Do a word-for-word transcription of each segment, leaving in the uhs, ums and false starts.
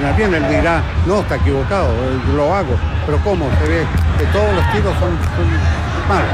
funciona bien. Él dirá, no, está equivocado, lo hago. Pero ¿cómo? Se ve que todos los tiros son, son malos.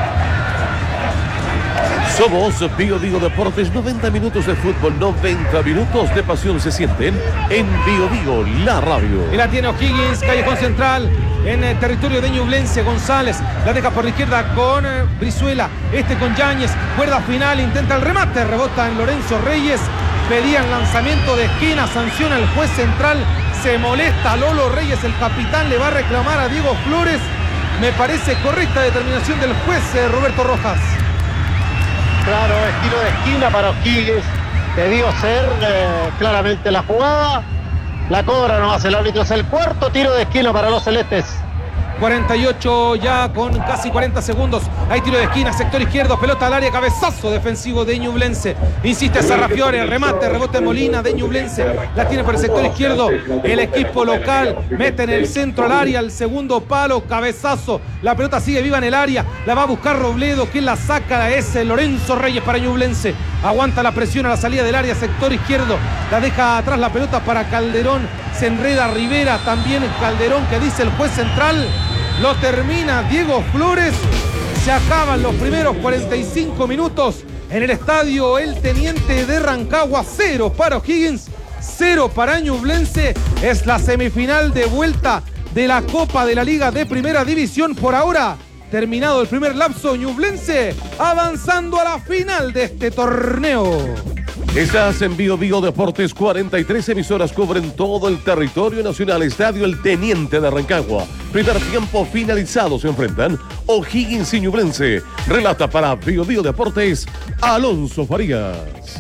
Somos Bio Bio Deportes, noventa minutos de fútbol, noventa minutos de pasión se sienten en Bio Bio, la radio. Y la tiene O'Higgins, callejón central, en el territorio de Ñublense. González la deja por la izquierda con eh, Brizuela, este con Yáñez, cuerda final, intenta el remate, rebota en Lorenzo Reyes, pedían lanzamiento de esquina, sanciona el juez central, se molesta Lolo Reyes, el capitán le va a reclamar a Diego Flores. Me parece correcta determinación del juez eh, Roberto Rojas. Claro, es tiro de esquina para O'Higgins. Debió ser eh, claramente la jugada. La cobra no hace el árbitro. Es el cuarto tiro de esquina para los celestes. cuarenta y ocho ya con casi cuarenta segundos. Hay tiro de esquina, sector izquierdo, pelota al área, cabezazo defensivo de Ñublense. Insiste Sarrafiore, remate, rebote Molina de Ñublense. La tiene por el sector izquierdo el equipo local. Mete en el centro al área, el segundo palo, cabezazo. La pelota sigue viva en el área. La va a buscar Robledo. Quien la saca es Lorenzo Reyes para Ñublense. Aguanta la presión a la salida del área, sector izquierdo. La deja atrás la pelota para Calderón. Se enreda Rivera, también Calderón, que dice el juez central. Lo termina Diego Flores. Se acaban los primeros cuarenta y cinco minutos en el estadio El Teniente de Rancagua. Cero para O'Higgins, cero para Ñublense. Es la semifinal de vuelta de la Copa de la Liga de Primera División. Por ahora, terminado el primer lapso, Ñublense avanzando a la final de este torneo. Estás en Bio Bio Deportes, cuarenta y tres emisoras cubren todo el territorio nacional. Estadio El Teniente de Rancagua. Primer tiempo finalizado, se enfrentan O'Higgins y Ñublense. Relata para Bio Bio Deportes, Alonso Farías.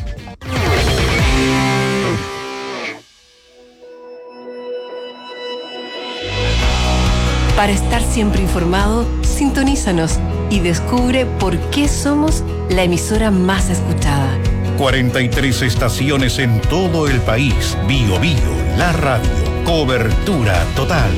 Para estar siempre informado, sintonízanos y descubre por qué somos la emisora más escuchada. cuarenta y tres estaciones en todo el país. Bio Bio, la radio. Cobertura total.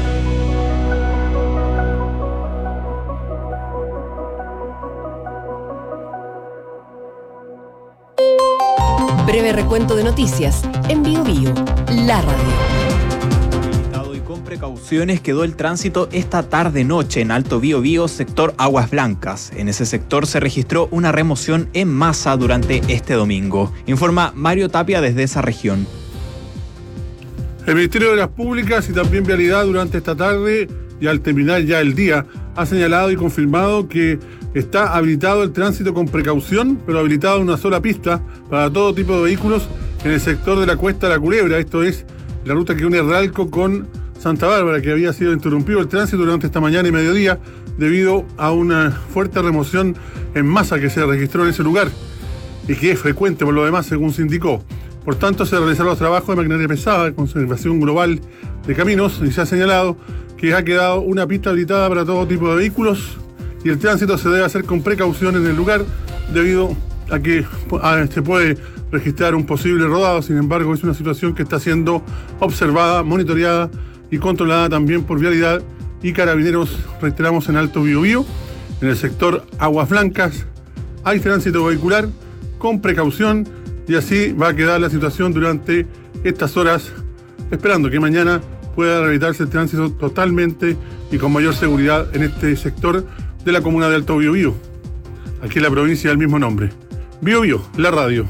Breve recuento de noticias en Bio Bio, la radio. Con precauciones quedó el tránsito esta tarde-noche en Alto Biobío, sector Aguas Blancas. En ese sector se registró una remoción en masa durante este domingo. Informa Mario Tapia desde esa región. El Ministerio de las Públicas y también Vialidad durante esta tarde y al terminar ya el día ha señalado y confirmado que está habilitado el tránsito con precaución, pero habilitado en una sola pista para todo tipo de vehículos en el sector de la Cuesta de la Culebra. Esto es la ruta que une Ralco con Santa Bárbara, que había sido interrumpido el tránsito durante esta mañana y mediodía debido a una fuerte remoción en masa que se registró en ese lugar y que es frecuente por lo demás, según se indicó. Por tanto, se realizaron los trabajos de maquinaria pesada, de conservación global de caminos, y se ha señalado que ha quedado una pista habilitada para todo tipo de vehículos y el tránsito se debe hacer con precaución en el lugar debido a que a, se puede registrar un posible rodado. Sin embargo, es una situación que está siendo observada, monitoreada y controlada también por Vialidad y Carabineros. Reiteramos, en Alto Biobío, en el sector Aguas Blancas, hay tránsito vehicular con precaución y así va a quedar la situación durante estas horas, esperando que mañana pueda rehabilitarse el tránsito totalmente y con mayor seguridad en este sector de la comuna de Alto Biobío, aquí en la provincia del mismo nombre. Bio Bio, la radio.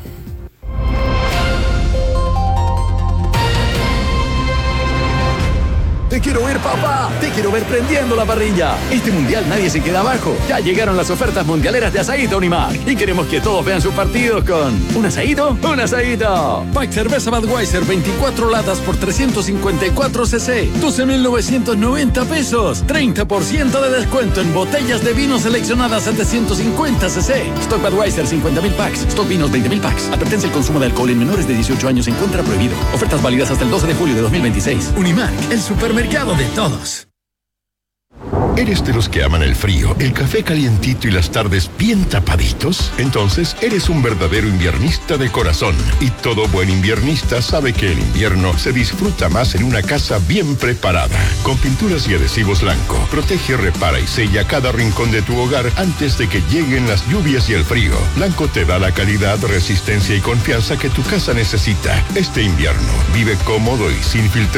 Te quiero ver, papá. Te quiero ver prendiendo la parrilla. Este mundial nadie se queda abajo. Ya llegaron las ofertas mundialeras de Asaíto Unimark. Y queremos que todos vean sus partidos con... ¿Un asaíto? ¡Un asaíto! Pack cerveza Budweiser, veinticuatro latas por trescientos cincuenta y cuatro centilitros. doce mil novecientos noventa pesos. treinta por ciento de descuento en botellas de vino seleccionadas setecientos cincuenta centilitros. Stock Budweiser, cincuenta mil packs. Stock Vinos, veinte mil packs. Advertencia: el consumo de alcohol en menores de dieciocho años se encuentra prohibido. Ofertas válidas hasta el doce de julio de dos mil veintiséis. Unimark, el supermercado de todos. ¿Eres de los que aman el frío, el café calientito y las tardes bien tapaditos? Entonces eres un verdadero inviernista de corazón. Y todo buen inviernista sabe que el invierno se disfruta más en una casa bien preparada. Con pinturas y adhesivos Lanco, protege, repara y sella cada rincón de tu hogar antes de que lleguen las lluvias y el frío. Lanco te da la calidad, resistencia y confianza que tu casa necesita. Este invierno vive cómodo y sin filtrar